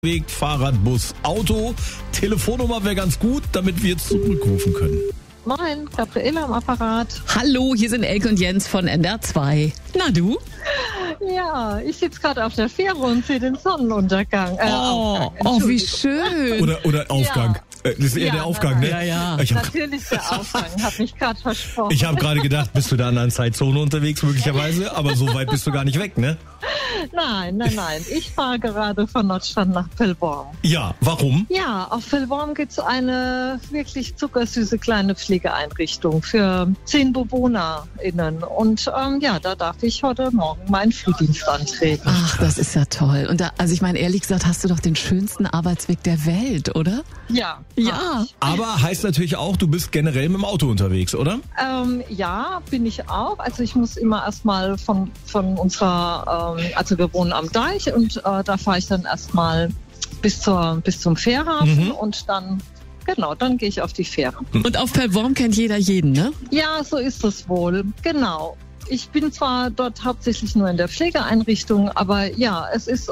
Weg, Fahrrad, Bus, Auto. Telefonnummer wäre ganz gut, damit wir zurückrufen können. Moin, Gabriele am Apparat. Hallo, hier sind Elke und Jens von NDR2. Na du? Ja, ich sitze gerade auf der Fähre und sehe den Sonnenuntergang. Oh, wie schön. Oder Aufgang. Das ist eher der Aufgang, ne? Ja. Natürlich der Aufgang, hab mich gerade versprochen. Ich habe gerade gedacht, bist du da in einer Zeitzone unterwegs möglicherweise, aber so weit bist du gar nicht weg, ne? Nein. Ich fahre gerade von Nordstrand nach Pellworm. Ja, warum? Ja, auf Pellworm gibt's eine wirklich zuckersüße kleine Pflegeeinrichtung für 10 BewohnerInnen. Und da darf ich heute Morgen meinen Frühdienst antreten. Ach, das ist ja toll. Und ich meine, ehrlich gesagt, hast du doch den schönsten Arbeitsweg der Welt, oder? Ja. Aber heißt natürlich auch, du bist generell mit dem Auto unterwegs, oder? Ja, bin ich auch. Also ich muss immer erstmal von unserer, also wir wohnen am Deich und da fahre ich dann erstmal bis zum Fährhafen und dann gehe ich auf die Fähre. Und auf Pellworm kennt jeder jeden, ne? Ja, so ist es wohl. Genau. Ich bin zwar dort hauptsächlich nur in der Pflegeeinrichtung, aber ja, es ist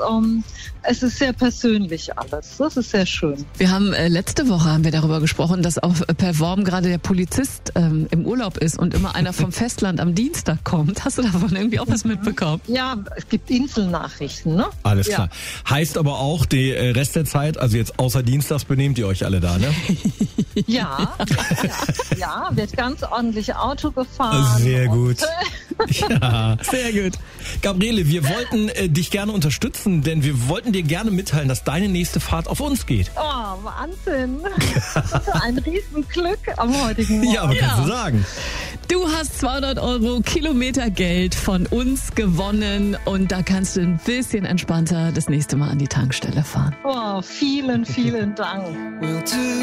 sehr persönlich alles. Das ist sehr schön. Wir haben letzte Woche darüber gesprochen, dass auf Pellworm gerade der Polizist im Urlaub ist und immer einer vom Festland am Dienstag kommt. Hast du davon irgendwie auch was mitbekommen? Ja, es gibt Inselnachrichten, ne? Alles klar. Heißt aber auch, der Rest der Zeit, also jetzt außer Dienstags, benehmt ihr euch alle da, ne? Ja, wird ganz ordentlich Auto gefahren. Sehr gut. Ja, sehr gut. Gabriele, wir wollten dich gerne unterstützen, denn wir wollten dir gerne mitteilen, dass deine nächste Fahrt auf uns geht. Oh, Wahnsinn. Ein Riesenglück am heutigen Morgen. Ja, aber kannst du sagen. Du hast 200 € Kilometergeld von uns gewonnen und da kannst du ein bisschen entspannter das nächste Mal an die Tankstelle fahren. Oh, vielen, vielen Dank.